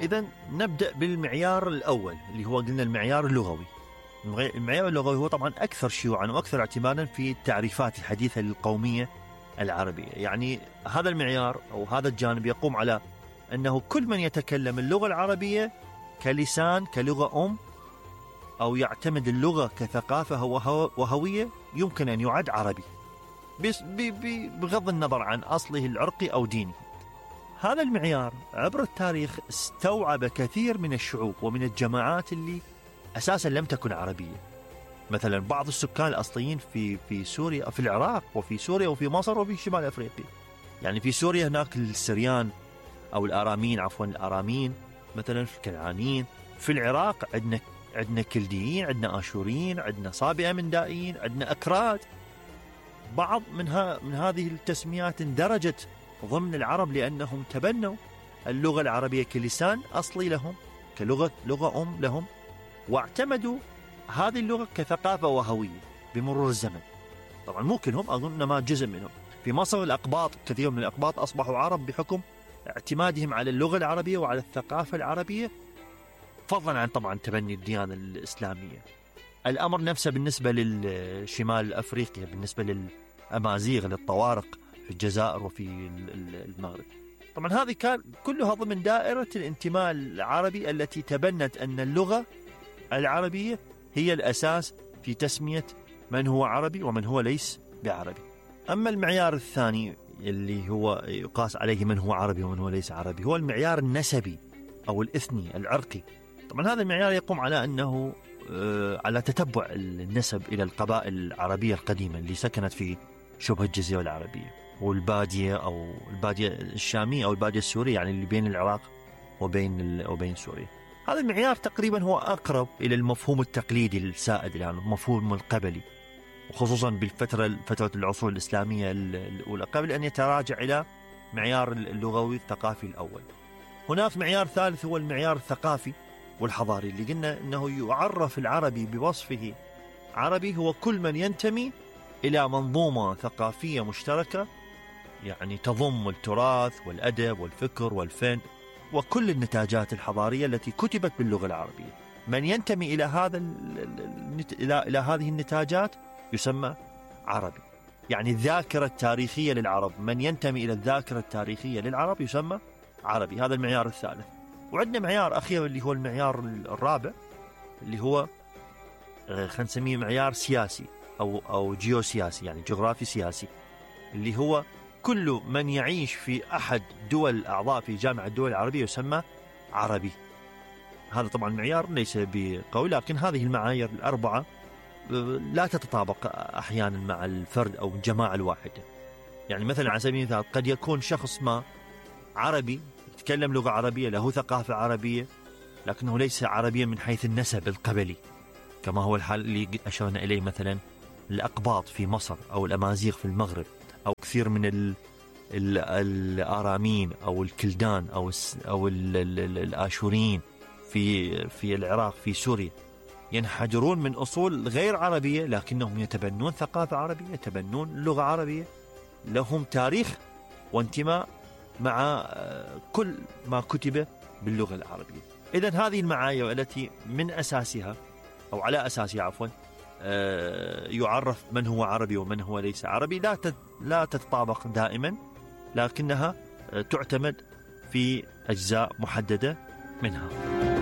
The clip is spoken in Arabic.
إذن نبدأ بالمعيار الأول اللي هو قلنا المعيار اللغوي. المعيار اللغوي هو طبعا أكثر شيوعا وأكثر اعتمادا في التعريفات الحديثة للقومية العربية. يعني هذا المعيار أو هذا الجانب يقوم على أنه كل من يتكلم اللغة العربية كلسان كلغة أو يعتمد اللغة كثقافة وهوية يمكن أن يعد عربي بغض النظر عن أصله العرقي أو ديني. هذا المعيار عبر التاريخ استوعب كثير من الشعوب ومن الجماعات اللي أساسا لم تكن عربية. مثلا بعض السكان الأصليين في سوريا، في العراق وفي سوريا وفي مصر وفي شمال أفريقيا. يعني في سوريا هناك السريان أو الآرامين مثلا، في الكنعانيين. في العراق عندنا كلديين، عندنا آشوريين، عندنا صابئة من دائيين، عندنا أكراد. بعض من هذه التسميات اندرجت ضمن العرب لأنهم تبنوا اللغة العربية كلسان أصلي لهم، لغة لهم، واعتمدوا هذه اللغة كثقافة وهوية بمرور الزمن. طبعا مو كلهم، أظن ما جزء منهم. في مصر الأقباط، كثير من الأقباط أصبحوا عرب بحكم اعتمادهم على اللغة العربية وعلى الثقافة العربية، فضلا عن طبعا تبني الديانة الإسلامية. الأمر نفسه بالنسبة للشمال أفريقيا، بالنسبة للأمازيغ، للطوارق في الجزائر وفي المغرب. طبعا هذه كان كلها ضمن دائرة الانتماء العربي التي تبنت أن اللغة العربية هي الأساس في تسمية من هو عربي ومن هو ليس بعربي. أما المعيار الثاني اللي هو يقاس عليه من هو عربي ومن هو ليس عربي هو المعيار النسبي أو الإثني العرقي. طبعا هذا المعيار يقوم على أنه على تتبع النسب إلى القبائل العربية القديمة اللي سكنت في شبه الجزيرة العربية والبادية أو البادية الشامية أو البادية السورية، يعني اللي بين العراق وبين سوريا. هذا المعيار تقريبا هو أقرب إلى المفهوم التقليدي السائد، يعني المفهوم القبلي، وخصوصا فترة العصور الإسلامية الأولى قبل أن يتراجع إلى معيار اللغوي الثقافي الأول. هناك معيار ثالث هو المعيار الثقافي والحضاري، اللي قلنا أنه يعرف العربي بوصفه عربي هو كل من ينتمي إلى منظومة ثقافية مشتركة، يعني تضم التراث والأدب والفكر والفن وكل النتاجات الحضارية التي كتبت باللغة العربية. من ينتمي إلى إلى هذه النتاجات يسمى عربي. يعني الذاكرة التاريخية للعرب، من ينتمي إلى الذاكرة التاريخية للعرب يسمى عربي. هذا المعيار الثالث. وعندنا معيار أخير اللي هو المعيار الرابع، اللي هو خلينا نسميه معيار سياسي أو جيوسياسي، يعني جغرافي سياسي، اللي هو كل من يعيش في أحد دول الأعضاء في جامعة الدول العربية يسمى عربي. هذا طبعا معيار ليس بقوي، لكن هذه المعايير الأربعة لا تتطابق أحيانا مع الفرد أو الجماعة الواحدة. يعني مثلا على سبيل المثال قد يكون شخص ما عربي يتكلم لغة عربية، له ثقافة عربية، لكنه ليس عربيا من حيث النسب القبلي، كما هو الحال اللي أشرنا إليه مثلا الأقباط في مصر أو الأمازيغ في المغرب، أو كثير من الآرامين أو الكلدان أو الآشوريين في العراق في سوريا، ينحدرون من أصول غير عربية لكنهم يتبنون ثقافة عربية، يتبنون لغة عربية، لهم تاريخ وانتماء مع كل ما كتب باللغة العربية. إذن هذه المعايير التي من أساسها أو على أساسها عفوا يعرف من هو عربي ومن هو ليس عربي لا تتطابق دائما، لكنها تعتمد في أجزاء محددة منها.